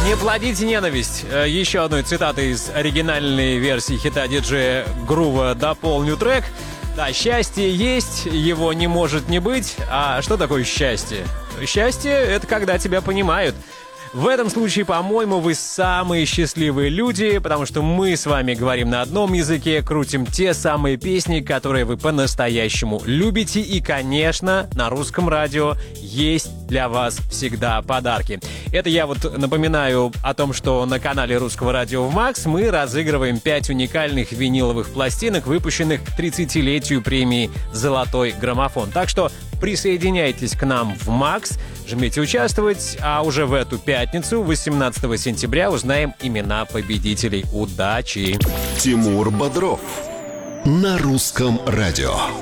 Не плодите ненависть. Еще одной цитатой из оригинальной версии хита диджея Грува дополню трек. Да, счастье есть, его не может не быть. А что такое счастье? Счастье — это когда тебя понимают. В этом случае, по-моему, вы самые счастливые люди, потому что мы с вами говорим на одном языке, крутим те самые песни, которые вы по-настоящему любите. И, конечно, на русском радио есть для вас всегда подарки. Это я вот напоминаю о том, что на канале Русского радио в МАКС мы разыгрываем 5 уникальных виниловых пластинок, выпущенных к 30-летию премии «Золотой граммофон». Так что присоединяйтесь к нам в МАКС, жмите «Участвовать», а уже в эту пятницу, 18 сентября, узнаем имена победителей. Удачи! Тимур Бодров на Русском радио.